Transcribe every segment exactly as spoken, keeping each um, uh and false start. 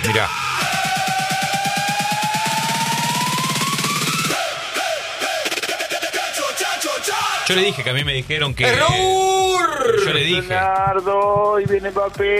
Mirá. Yo le dije que a mí me dijeron que... ¡Error! Yo le dije... Leonardo, y viene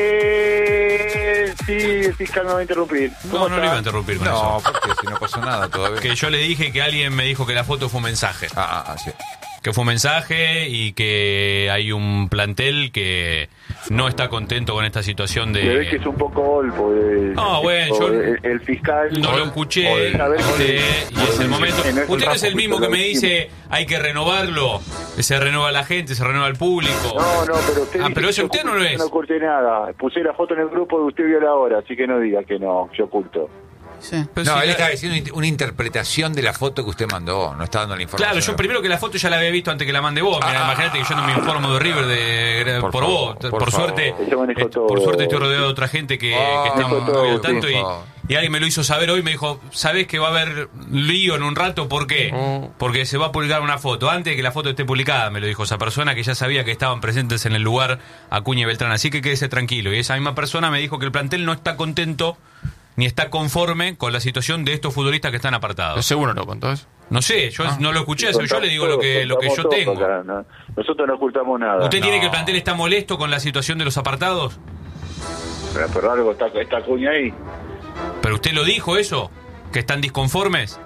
Mbappé. Sí, el fiscal me va a interrumpir. No, no le iba a interrumpir con No, eso. porque si no pasó nada todavía. Que yo le dije que alguien me dijo que la foto fue un mensaje. Ah, ah, sí. Que fue un mensaje y que hay un plantel que no está contento con esta situación de... Se ve que es un poco golpo. De, No, bueno, yo el, el fiscal... no lo escuché, A ver, este, sí. y es el momento. Sí, no es un Usted no es el rapo, mismo que lo me dijimos. dice hay que renovarlo, se renueva la gente, se renueva el público. No, no, pero usted Ah, dice pero que eso yo usted no lo es. No oculté nada. Puse la foto en el grupo y usted vio la hora, así que no diga que no, yo oculto. Sí. Pero No, si él la- estaba diciendo una interpretación de la foto que usted mandó, no está dando la información. Claro, yo primero que la foto ya la había visto antes que la mande vos. Mirá, Ah. imagínate que yo no me informo de River de, por, Por favor, vos. Por, por suerte, favor. Yo manejo est- por todo. suerte estoy rodeado de otra gente que, Ah, que está manejo muy todo, al tanto por y, favor. y alguien me lo hizo saber hoy. Me dijo, ¿sabés que va a haber lío en un rato? ¿Por qué? Mm. Porque se va a publicar una foto. Antes de que la foto esté publicada, me lo dijo esa persona que ya sabía que estaban presentes en el lugar Acuña y Beltrán. Así que quédese tranquilo. Y esa misma persona me dijo que el plantel no está contento ni está conforme con la situación de estos futbolistas que están apartados. ¿Seguro no contó eso? No sé, yo Ah. no lo escuché, eso yo le digo lo que, lo que yo Contamos tengo. todo acá, ¿no? Nosotros no ocultamos nada. ¿Usted tiene No. que el plantel está molesto con la situación de los apartados? Pero, pero algo está, está Acuña ahí. ¿Pero usted lo dijo eso? ¿Que están disconformes?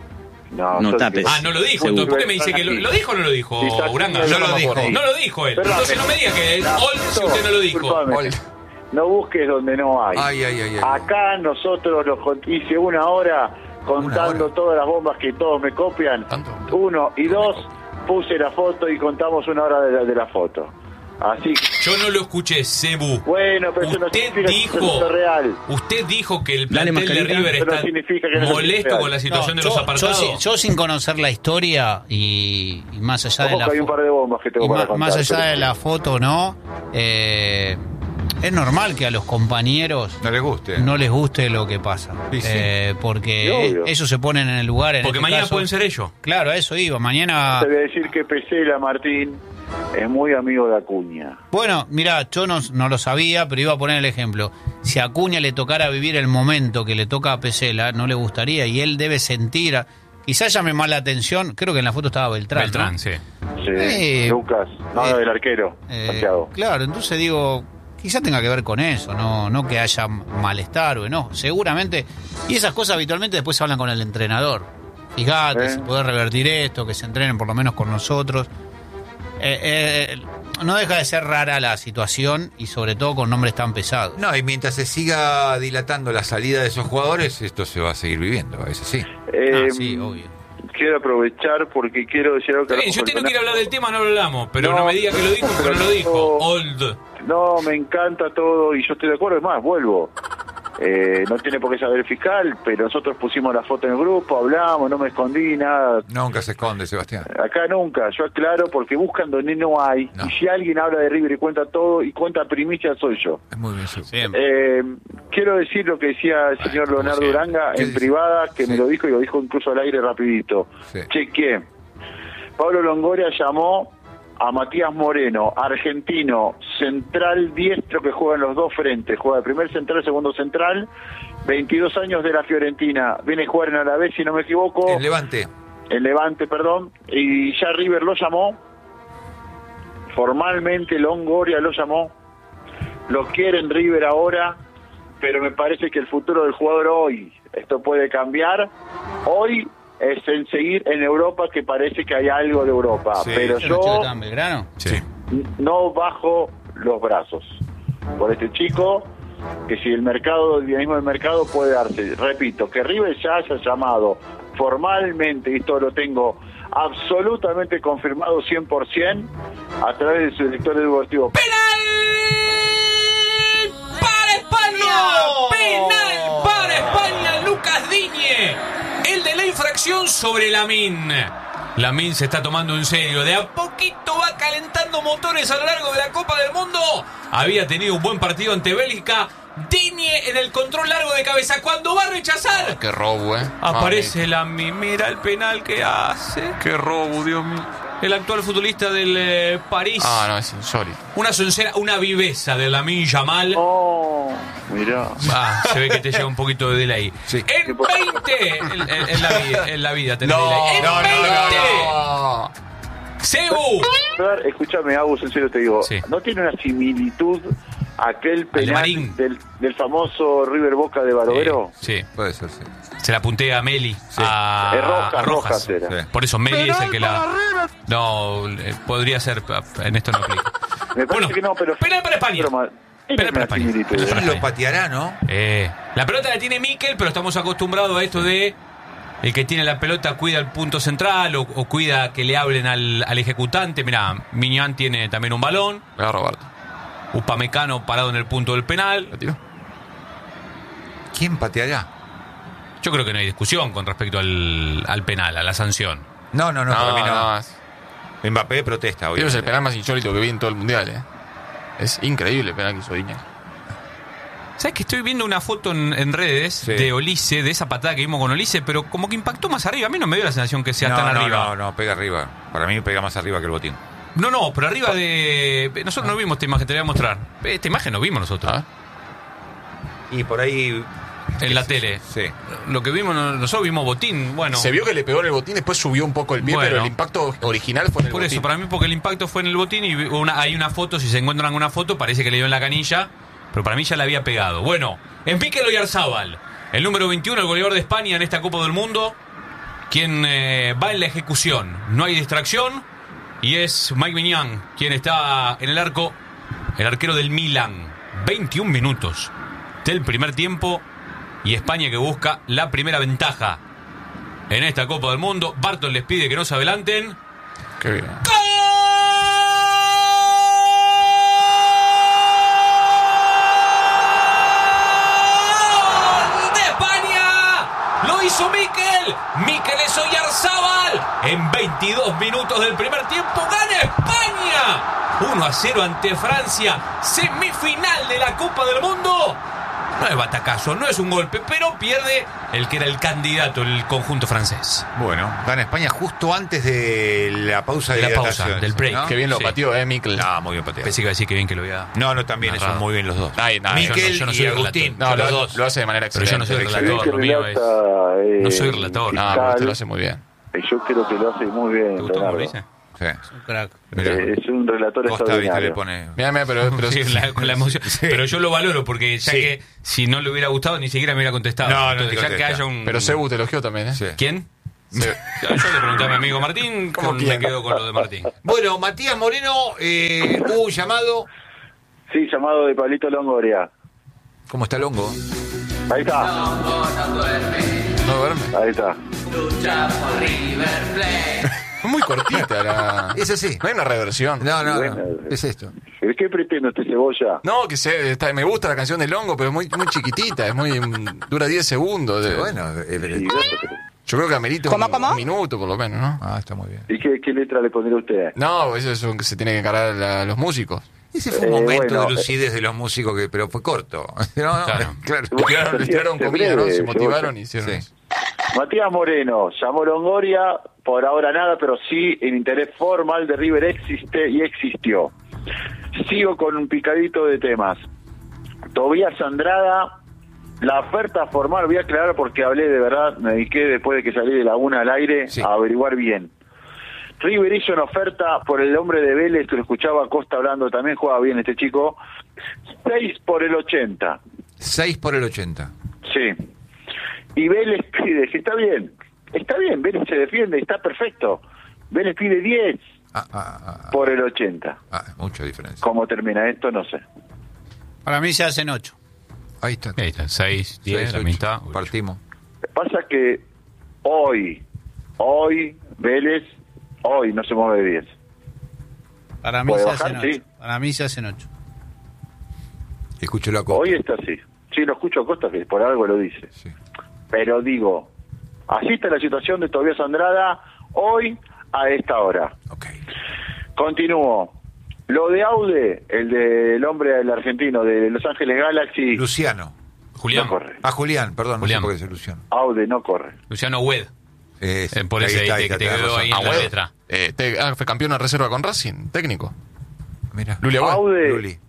No, No yo tapes. dije- Ah, no lo dijo. Seguro. Entonces, ¿por qué me dice que lo, lo dijo o no lo dijo, Sí, está- Uranga? no lo dijo. No lo dijo él. Perdón, Entonces no me diga que No, Ol si usted no lo dijo. disculpame. Ol. No busques donde no hay. Ay, ay, ay, ay. Acá nosotros los con- hice una hora contando hora. todas las bombas que todos me copian. ¿Tanto? Uno y dos, puse la foto y contamos una hora de la, de la foto. Así que, Yo no lo escuché, Cebu. bueno, pero eso no Usted significa que dijo, es real. usted dijo que el Dale, plantel de mascarita. River Pero no está significa que no es molesto real. con la situación No, de los yo, apartados. yo, sin- yo sin conocer la historia y, y más allá de Ojo la que hay un fo- par de bombas que tengo y para ma- contar. más allá pero- de la foto, ¿no? Eh, es normal que a los compañeros No les guste. no les guste lo que pasa. Sí, sí. Eh, Sí, porque obvio. ellos se ponen en el lugar. En Porque este mañana caso. pueden ser ellos. Claro, a eso iba. Mañana. Te voy a decir que Pesela, Martín, es muy amigo de Acuña. Bueno, mira, yo no, no lo sabía, pero iba a poner el ejemplo. Si a Acuña le tocara vivir el momento que le toca a Pesela, no le gustaría y él debe sentir. a- Quizás llame más la atención. Creo que en la foto estaba Beltrán. Beltrán, ¿no? sí. Sí, Eh, Lucas, no, eh, del arquero, Eh, Santiago. claro, entonces digo, quizás tenga que ver con eso, no, no que haya malestar o no. Seguramente. Y esas cosas habitualmente después se hablan con el entrenador. Fíjate, Eh. si podés revertir esto, que se entrenen por lo menos con nosotros. Eh, eh, no deja de ser rara la situación y sobre todo con nombres tan pesados. No, y mientras se siga dilatando la salida de esos jugadores, esto se va a seguir viviendo, eso sí. Eh, Ah, sí, obvio. Quiero aprovechar porque quiero decir algo que... Está bien, si usted no quiere hablar del tema, no lo hablamos. Pero No, no, me diga que lo dijo porque pero no lo dijo. no. Old. No, me encanta todo y yo estoy de acuerdo, es más, vuelvo. Eh, no tiene por qué saber el fiscal, pero nosotros pusimos la foto en el grupo, hablamos, no me escondí, nada. Nunca se esconde, Sebastián. Acá nunca, yo aclaro porque buscan donde no hay. No. Y si alguien habla de River y cuenta todo y cuenta primicia, soy yo. Es muy bien. su- Siempre. Eh, quiero decir lo que decía el señor como Leonardo siempre. Uranga ¿Qué en dice? privada, que Sí. me lo dijo y lo dijo incluso al aire rapidito. Sí. Chequeé. Pablo Longoria llamó a Matías Moreno, argentino, central diestro que juega en los dos frentes, juega de primer central, segundo central, veintidós años de la Fiorentina, viene a jugar en Alavés, si no me equivoco, El Levante. en Levante, perdón, y ya River lo llamó, formalmente Longoria lo llamó, lo quiere en River ahora, pero me parece que el futuro del jugador hoy, esto puede cambiar, hoy es en seguir en Europa, que parece que hay algo de Europa, Sí. pero ¿Ese chico yo está en Belgrano? Sí. no bajo los brazos por este chico, que si el mercado, el dinamismo del mercado puede darse, repito, que River ya haya llamado formalmente, y esto lo tengo absolutamente confirmado cien por ciento a través de su director deportivo. ¡Penal! ¡Para España! ¡Penal para España! Lucas Digne, el de la infracción sobre Lamine. Lamine se está tomando en serio. De a poquito va calentando motores a lo largo de la Copa del Mundo. Había tenido un buen partido ante Bélgica. Digne en el control largo de cabeza. Cuando va a rechazar, Qué robo, ¿eh? aparece Lamine. Mira el penal que hace. Mami, qué robo, Dios mío. El actual futbolista del eh, París. Ah, no, es insólito. Una soncera, una viveza de Lamine Yamal. Oh, mirá. Ah, se ve que te lleva un poquito de delay. Sí. En veinte, en, en- en la vida, en la vida tenés No, delay. En no, no, veinte, no. Cebu. A ver, escúchame, Agus, en serio te digo, Sí. ¿no tiene una similitud aquel penal Marín. del, del famoso River Boca de Barovero? Sí, Puede ser, sí. se la apunté a Meli. A, Es Rojas, a Rojas era. Sí. Por eso Meli es el que la. No, eh, podría ser. En esto no aplica. Me parece Bueno, que no, pero... penal para España. pero ma- tiene Penal para una España. similitud. Penal para Él lo España. pateará, ¿no? Eh, la pelota la tiene Mikel, pero estamos acostumbrados a esto de el que tiene la pelota cuida el punto central o, o cuida que le hablen al, al ejecutante. Mirá, Miñán tiene también un balón. Voy a Roberto. Upamecano parado en el punto del penal. ¿Lo tiró? ¿Quién pateará? Yo creo que no hay discusión con respecto al, al penal, a la sanción. No, no, no, para mí no. es- Mbappé protesta, Pero es obviamente. el penal más insólito que vi en todo el mundial, ¿eh? Es increíble el penal que hizo Viña. ¿Sabes que estoy viendo una foto en, en redes Sí. de Olise, de esa patada que vimos con Olise, pero como que impactó más arriba? A mí no me dio la sensación que sea no, tan no, arriba. no, no, pega arriba. Para mí pega más arriba que el botín. No, no, pero arriba de... Nosotros no vimos esta imagen, te la voy a mostrar. Esta imagen no vimos nosotros. Ah, Y por ahí... En la tele. Sí. Lo que vimos, nosotros vimos botín, bueno. Se vio que le pegó en el botín, después subió un poco el pie, Bueno. pero el impacto original fue en el Por botín. eso, para mí, porque el impacto fue en el botín y una, hay una foto, si se encuentran una foto, parece que le dio en la canilla, pero para mí ya la había pegado. Bueno, en Mikel Oyarzábal, el número veintiuno, el goleador de España en esta Copa del Mundo, quien eh, va en la ejecución. No hay distracción y es Mike Maignan quien está en el arco, el arquero del Milan. veintiún minutos del primer tiempo y España que busca la primera ventaja en esta Copa del Mundo. Barton les pide que no se adelanten. Qué bien. ¡Gol de España! ¡Lo hizo Mikel! ¡Mikel es Oyarzábal! En veintidós minutos del primer tiempo gana España. uno a cero ante Francia. Semifinal de la Copa del Mundo. No es batacazo, no es un golpe, pero pierde el que era el candidato, el conjunto francés. Bueno, gana España justo antes de la pausa de, De la pausa, hidratación, del break. ¿no? Qué bien lo Sí. pateó, ¿eh, Mikel? No, muy bien pateado. Pensé que iba a decir que bien que lo había... No, no, también Narrado. son muy bien los dos. Ay, no, Mikel yo no- yo no soy y Agustín. No, los lo, dos. lo hace de manera Pero yo no excelente. soy Se ve relator, que lo mío es... relata, eh, No soy relator. No, fiscal, pero usted lo hace muy bien. y yo creo que lo hace muy bien, ¿Te gustó cómo lo Leonardo. hice? Sí. Un crack. Mirá. Eh, es un relator Costa, viste, le extraordinario. pone... Mira, mira, pero, pero Sí, la- con la emoción. Sí. Pero yo lo valoro porque ya Sí. que si no le hubiera gustado ni siquiera me hubiera contestado. No, no Entonces, te ya que contesta. haya un... pero Cebu te elogió también, ¿eh? Sí. ¿Quién? Se- Yo le pregunté a mi amigo Martín, ¿Cómo con- me quién? quedo con lo de Martín. Bueno, Matías Moreno, eh, hubo un llamado. Sí, llamado de Pablito Longoria. ¿Cómo está Longo? Ahí está, No duerme. ahí está. Es muy cortita la... Es así. No hay una reversión. No, no, Bueno, no. Es esto. ¿Pero qué pretende este cebolla? No, que se, está- me gusta la canción de Longo, pero es muy, muy chiquitita, es muy mm, dura diez segundos. de- Bueno, eh, Y, eh, Yo creo que amerita ¿Cómo, un, cómo? un minuto por lo menos, ¿no? ah, está muy bien. ¿Y qué, qué letra le pondría usted? No, eso es lo que se tiene que encargar la- los músicos. Ese fue un Eh, momento bueno, de lucidez de los músicos, que pero fue corto. No, no, Claro. claro. Le tiraron, le tiraron Se comida, ¿no? breve, Se motivaron se y hicieron Sí. eso. Matías Moreno, llamó Longoria, por ahora nada, pero sí el interés formal de River existe y existió. Sigo con un picadito de temas. Tobías Andrada, la oferta formal, voy a aclarar porque hablé de verdad, me dediqué después de que salí de la una al aire Sí. a averiguar bien. River hizo una oferta por el hombre de Vélez, que lo escuchaba a Costa hablando, también juega bien este chico, seis por el ochenta. seis por el ochenta. Sí. Y Vélez pide, que está bien, está bien, Vélez se defiende, está perfecto. Vélez pide diez Ah, ah, ah, por el ochenta. ah, mucha diferencia. ¿Cómo termina esto? No sé. Para mí se hacen ocho. Ahí está. Ahí está, seis, diez, Seis, la ocho. mitad. Partimos. Pasa que hoy, hoy, Vélez, hoy no se mueve diez. Para mí ¿Puede se bajar? hacen ocho. Sí. Para mí se hacen ocho. Escúchelo a Costa. Hoy está así. Sí, lo escucho a Costa, que por algo lo dice. Sí. Pero digo, así está la situación de Tobías Andrada hoy a esta hora. Ok. Continúo. Lo de Aude, el del hombre del argentino de Los Ángeles Galaxy, Luciano. Julián. no corre. Ah, Julián, perdón, Julián. no sé por qué es Luciano. Aude no corre. Luciano Wed. Eh, Eh, por ese ahí te- que te tenés quedó razón. ahí en Ah, la bueno. letra. Eh, te- ah, fue campeón en reserva con Racing, técnico. Mirá. Lulia Wed. Aude, Luli.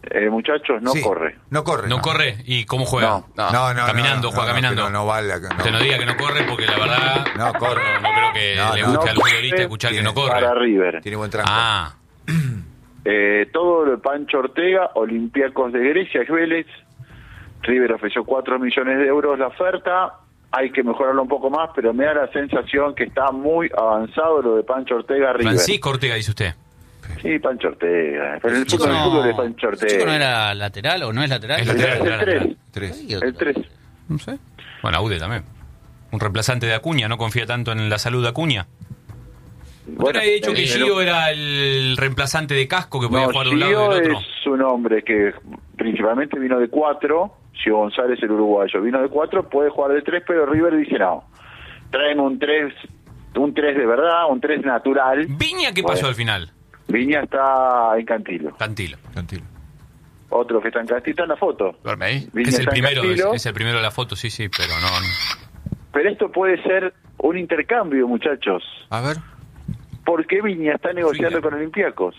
eh, muchachos, no Sí, corre. No corre. No corre. ¿Y cómo juega? No. No. No, no, Caminando, no, juega no, caminando. No, no, vale. No. Usted no diga que no corre porque la verdad No, corre. no, no creo que No, le no. guste No al corre. futbolista escuchar que no corre. Para River. Tiene buen tranco. Ah, Eh, todo lo de Pancho Ortega, Olympiacos de Grecia, Vélez. River ofreció cuatro millones de euros la oferta. Hay que mejorarlo un poco más, pero me da la sensación que está muy avanzado lo de Pancho Ortega River. Francisco Ortega, dice usted. Sí, Pancho Ortega. Pero el Chico fútbol, el no, fútbol de Pancho el chico no Ortega. era lateral o no es lateral. Es El, lateral, el lateral, tres. lateral. Tres. El tres. No sé. Bueno, Aude también. Un reemplazante de Acuña, no confía tanto en la salud de Acuña. Bueno, había dicho que pero- Gio era el reemplazante de Casco que podía No, jugar de un lado y Gio del otro. es un hombre que principalmente vino de cuatro. Gio González, el uruguayo, vino de cuatro, puede jugar de tres, pero River dice no. Traen un tres, un tres de verdad, un tres natural. Viña, ¿qué Bueno. pasó al final? Viña está en Cantilo. Cantilo. Tranquilo. Otro que está en Cantilo está en la foto. Duerme ahí. Viña Es el está en primero, es, Cantilo, es el primero de la foto, sí, sí, pero no. pero esto puede ser un intercambio, muchachos. A ver. ¿Por qué Viña está negociando Viña. con Olympiacos?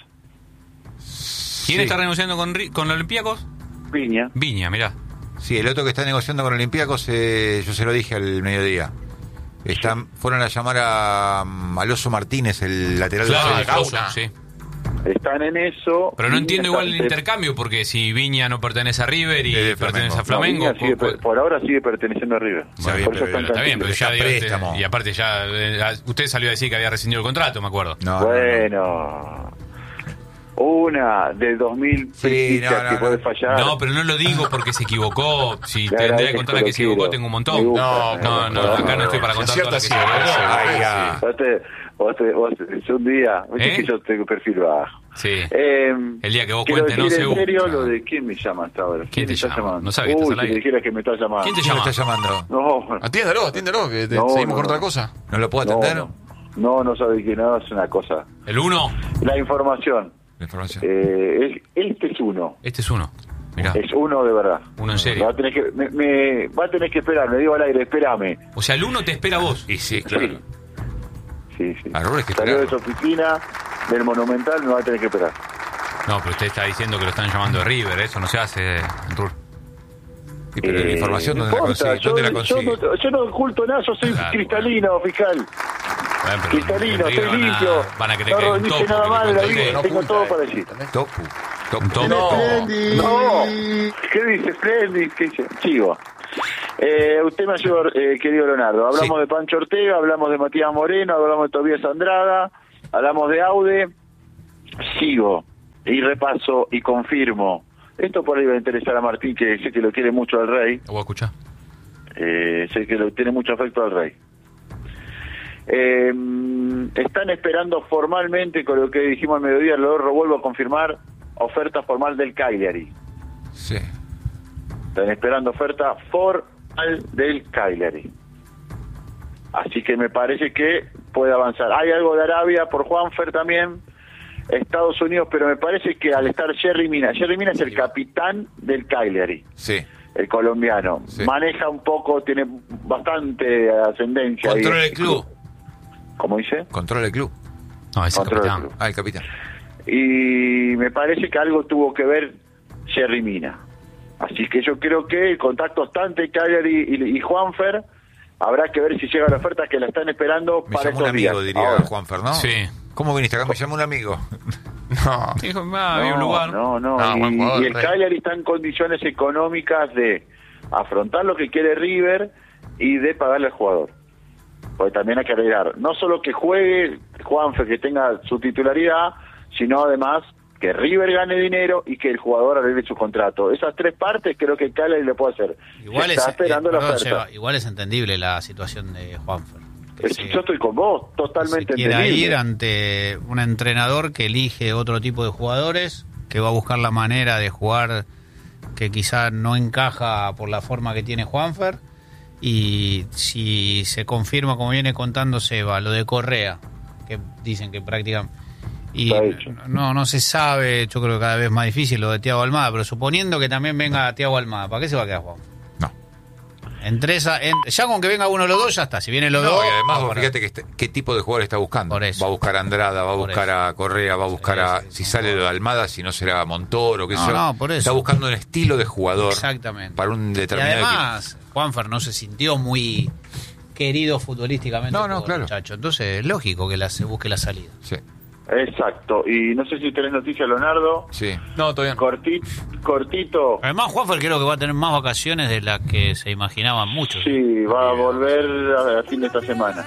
¿Quién Sí. está renegociando con, Ri- con los Olympiacos? Viña. Viña, mirá. Sí, el otro que está negociando con Olympiacos, eh, yo se lo dije al mediodía. Están, fueron a llamar a, um, al Oso Martínez, el lateral Claro, de el Gauna. Coso, sí. Están en eso. Pero no Viña entiendo está igual el entre- intercambio, porque si Viña no pertenece a River y Es de pertenece a No, Flamengo, Viña sigue ¿cu- per- por ahora sigue perteneciendo a River. Está bien, por eso pero está en está bien, pero Cantilo. ya Ya dio- préstamo. y aparte ya eh, usted salió a decir que había rescindido el contrato, me acuerdo. No, no, no. Bueno, una de dos mil Sí, pesitas no, no, que no. puede fallar. No, pero no lo digo porque se equivocó. Si Le tendría agradezco que contar que se lo equivocó, quiero. tengo un Me montón. gusta, No, me No, gusta. no, acá no estoy para Si contar acierta, todo lo que sí, se equivocó. Ay, ya. Vos, te, vos, te, vos te- un día, viste ¿Eh? que yo tengo perfil bajo. Sí. Eh, El día que vos quiero cuentes, no decir se en busca. serio lo de quién me llama hasta ahora. ¿Quién te me está llama? llamando? No sabe que estás Uy, al si aire. le dijera que me está llamando. ¿Quién te ¿Quién lo llama? está llamando? No, Atiéndalo, atiéndalo, que te- No, seguimos no, con otra no. cosa. ¿No lo puedo no, atender? no, no, no sabe quién no, es una cosa. El uno, La información. La información. Eh, es- este es uno. este es uno. Mirá. Es uno de verdad. Uno en serio. Va a tener que, me, me- va a tener que esperar, me digo al aire, espérame. O sea, el uno te espera a vos. Y sí, claro. Sí, sí. A Rubén hay que Salió de su esperarlo. oficina, del Monumental, me va a tener que esperar. No, pero usted está diciendo que lo están llamando de River. Eso no se hace, Rur. Sí, pero la Eh, información, no ¿dónde la importa, consigue? ¿Dónde la yo, consigue? yo no, yo no oculto nada, yo soy Claro, cristalino, fiscal. Bueno, pero Cristalino, en River soy van a- limpio. Van a querer no que hay un dice topo. nada que mal le de la cuente vida, usted. tengo oculta, todo eh. para decir. Topu. Un Topu. topo. No, ¿qué dice Freddy? ¿Qué dice? Chivo. Eh, usted me ayuda, eh, querido Leonardo. Hablamos Sí. de Pancho Ortega, hablamos de Matías Moreno, hablamos de Tobías Andrada, hablamos de Aude. Sigo y repaso y confirmo. Esto por ahí va a interesar a Martín, que sé que lo quiere mucho al Rey. Lo voy a escuchar. Eh, sé que lo tiene mucho afecto al Rey. Eh, están esperando formalmente, con lo que dijimos al mediodía, lo vuelvo a confirmar, oferta formal del Cagliari. Sí. Están esperando oferta formal del Cagliari. Así que me parece que puede avanzar. Hay algo de Arabia por Juanfer también, Estados Unidos, pero me parece que al estar Jerry Mina, Jerry Mina es el capitán del Cagliari, Sí. el colombiano. Sí. Maneja un poco, tiene bastante ascendencia. ahí. Controla el club. ¿Cómo dice? Controla el club. No, ese Controla el capitán. club. Ah, el capitán. Y me parece que algo tuvo que ver Jerry Mina. Así que yo creo que el contacto está entre Cagliari y, y Juanfer. Habrá que ver si llega la oferta que la están esperando Me para llamó un estos amigo, días. diría Ahora. Juanfer, ¿no? Sí. ¿Cómo viniste acá? Me llamó un amigo. No. Dijo, ah, había un lugar. No, no, No, y, buen jugador, y el Rey. Cagliari está en condiciones económicas de afrontar lo que quiere River y de pagarle al jugador. Porque también hay que arreglar, no solo que juegue Juanfe, que tenga su titularidad, sino además que River gane dinero y que el jugador arregle su contrato. Esas tres partes creo que el Cagliari le puede hacer. Igual Se es, está esperando eh, la perdón, oferta. Seba, igual es entendible la situación de Juanfer. Que Es- se- Yo estoy con vos, se totalmente quiera entendible. ir ante un entrenador que elige otro tipo de jugadores, que va a buscar la manera de jugar que quizá no encaja por la forma que tiene Juanfer, y si se confirma, como viene contando Seba, lo de Correa, que dicen que practican, y Está hecho. no no se sabe, yo creo que cada vez más difícil lo de Thiago Almada, pero suponiendo que también venga Thiago Almada, ¿para qué se va a quedar Juan? No. Entre esa, en- ya con que venga uno de los dos, ya está. Si vienen los No, dos. y además va vos por ahí. fíjate que este- qué tipo de jugador está buscando. Por eso. Va a buscar a Andrada, va a Por buscar eso. a Correa, va a buscar a... Sí, sí, si sí, sale no. de Almada, si no será Montoro, qué sé No, yo. no, por eso. Está buscando un estilo de jugador. Exactamente. Para un Y determinado equipo. además, Juanfer no se sintió muy querido futbolísticamente. No, no, por el claro. muchacho. Entonces, es lógico que la, se busque la salida. Sí, Exacto. Y no sé si tenés noticias, Leonardo. sí. No, todavía no. Cortito, cortito. Además, Juanfer creo que va a tener más vacaciones de las que se imaginaban muchos. Sí, va a volver a, a fin de esta semana.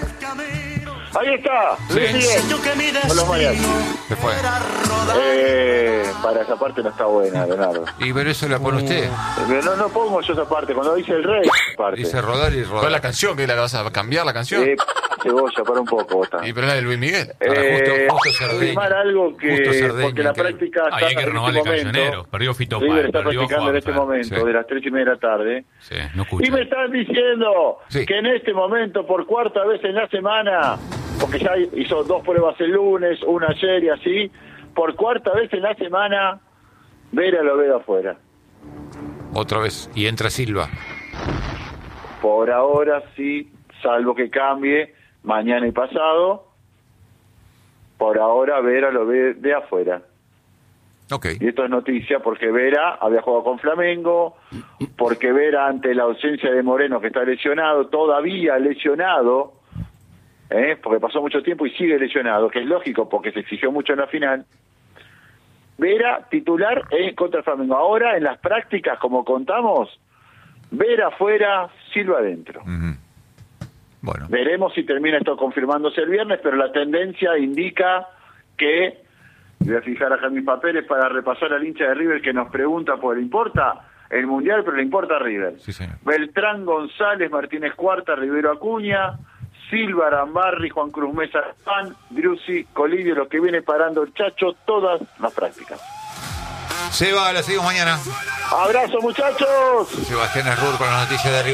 Ahí está, Luis Miguel, con los mariachis. Se fue. Eh, para esa parte no está buena, Leonardo. Y pero eso la pone usted. Pero no, no pongo yo esa parte, cuando dice el rey, parte. Dice rodar y ¿Cuál es la rodar. canción? ¿Que la vas a cambiar la canción? Eh, cebolla, para un poco, vos Y pero es la de Luis Miguel. Ahora, justo- Eh, justo Cerdeña. firmar algo que, Justo Cerdeña, porque la que- práctica Ay, está hay que en renovarle este momento. Cancionero. Perdió Fito River Páez, está perdió practicando en este Juanfer. momento, Sí. de las tres y media de la tarde. Sí, no escucho. Y me están diciendo Sí. que en este momento, por cuarta vez en la semana, porque ya hizo dos pruebas el lunes, una ayer y así, por cuarta vez en la semana, Vera lo veo afuera. Otra vez. Y entra Silva. Por ahora sí, salvo que cambie mañana y pasado, por ahora Vera lo ve de afuera. Ok. Y esto es noticia porque Vera había jugado con Flamengo, porque Vera ante la ausencia de Moreno, que está lesionado, todavía lesionado, ¿eh? porque pasó mucho tiempo y sigue lesionado, que es lógico porque se exigió mucho en la final. Vera titular es contra Flamengo. Ahora en las prácticas, como contamos, Vera afuera, Silva adentro. Ujú. Bueno. Veremos si termina esto confirmándose el viernes, pero la tendencia indica que, voy a fijar acá en mis papeles para repasar al hincha de River que nos pregunta, pues le importa el Mundial, pero le importa a River. Sí, señor. Beltrán González, Martínez Cuarta, Rivero Acuña, Silva, Arambarri, Juan Cruz Mesa, Pan, Driussi, Colidio, lo que viene parando el Chacho, todas las prácticas. Seba, la seguimos mañana. ¡Abrazo, muchachos! Sebastián Herrur con las noticias de River.